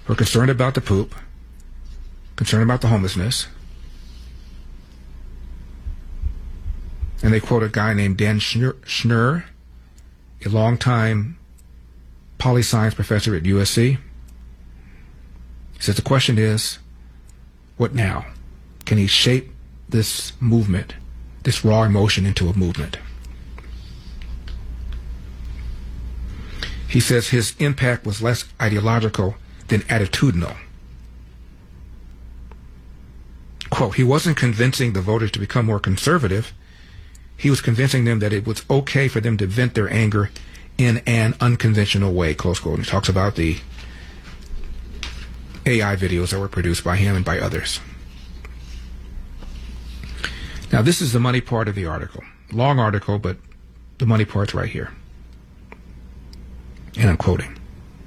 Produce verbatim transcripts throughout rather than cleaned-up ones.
who are concerned about the poop, concerned about the homelessness. And they quote a guy named Dan Schnur, a longtime poli-science professor at U S C. He says the question is, what now? Can he shape this movement, this raw emotion, into a movement? He says his impact was less ideological than attitudinal. Quote, he wasn't convincing the voters to become more conservative. He was convincing them that it was okay for them to vent their anger in an unconventional way, close quote. And he talks about the A I videos that were produced by him and by others. Now, this is the money part of the article. Long article, but the money part's right here. And I'm quoting.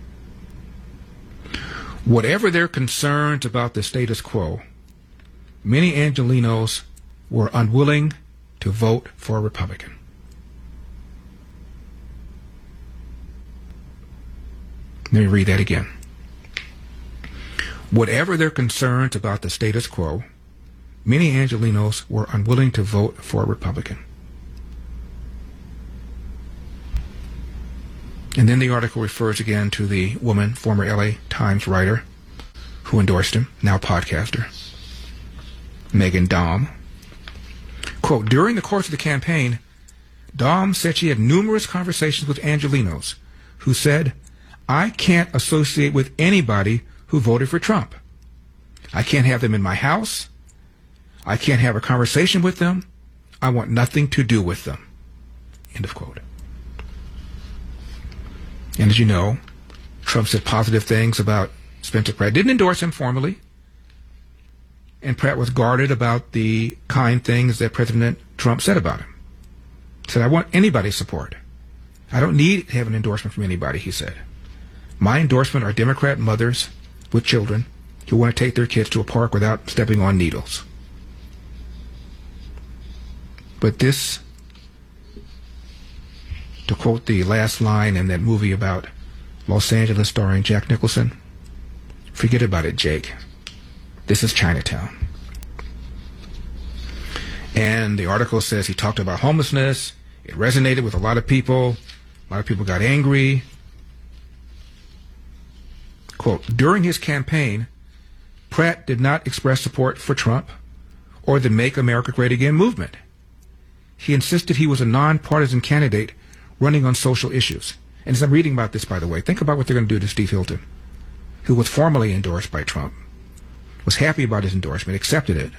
Whatever their concerns about the status quo, many Angelenos were unwilling to vote for a Republican. Let me read that again. Whatever their concerns about the status quo, many Angelenos were unwilling to vote for a Republican. And then the article refers again to the woman, former L A Times writer, who endorsed him, now podcaster, Megan Daum. Quote, during the course of the campaign, Daum said she had numerous conversations with Angelenos who said, I can't associate with anybody who voted for Trump. I can't have them in my house. I can't have a conversation with them. I want nothing to do with them. End of quote. And as you know, Trump said positive things about Spencer Pratt. Didn't endorse him formally. And Pratt was guarded about the kind things that President Trump said about him. He said, I want anybody's support. I don't need to have an endorsement from anybody, he said. My endorsement are Democrat mothers with children who want to take their kids to a park without stepping on needles. But this, to quote the last line in that movie about Los Angeles starring Jack Nicholson, forget about it, Jake. This is Chinatown. And the article says he talked about homelessness. It resonated with a lot of people. A lot of people got angry. Quote, during his campaign, Pratt did not express support for Trump or the Make America Great Again movement. He insisted he was a nonpartisan candidate running on social issues. And as I'm reading about this, by the way, think about what they're going to do to Steve Hilton, who was formally endorsed by Trump, was happy about his endorsement, accepted it.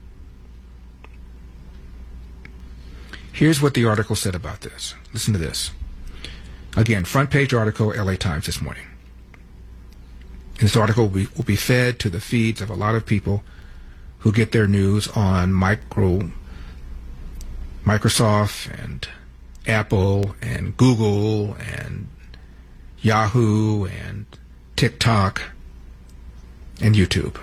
Here's what the article said about this. Listen to this. Again, front page article, L A Times this morning. This article will be, will be fed to the feeds of a lot of people who get their news on micro, Microsoft and Apple and Google and Yahoo and TikTok and YouTube.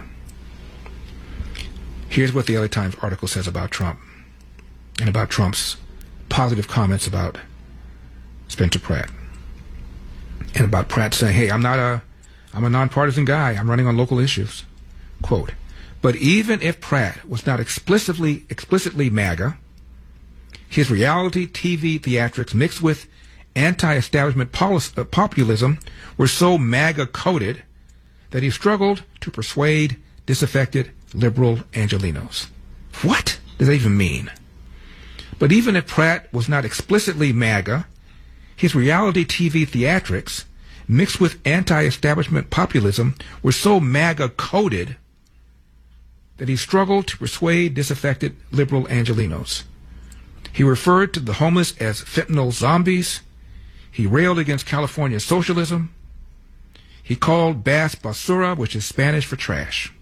Here's what the L A Times article says about Trump and about Trump's positive comments about Spencer Pratt. And about Pratt saying, hey, I'm not a, I'm a nonpartisan guy. I'm running on local issues. Quote, but even if Pratt was not explicitly, explicitly MAGA, his reality T V theatrics mixed with anti-establishment policy, uh, populism were so MAGA-coded that he struggled to persuade disaffected liberal Angelenos. What does that even mean? But even if Pratt was not explicitly MAGA, his reality T V theatrics mixed with anti-establishment populism were so MAGA-coded that he struggled to persuade disaffected liberal Angelenos. He referred to the homeless as fentanyl zombies. He railed against California's socialism. He called Bass basura, which is Spanish for trash.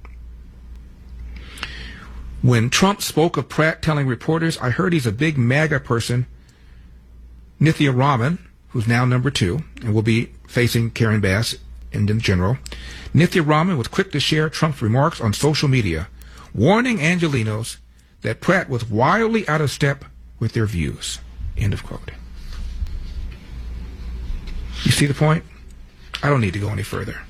When Trump spoke of Pratt telling reporters, I heard he's a big MAGA person, Nithya Raman, who's now number two and will be facing Karen Bass in the general, Nithya Raman was quick to share Trump's remarks on social media, warning Angelenos that Pratt was wildly out of step with their views. End of quote. You see the point? I don't need to go any further.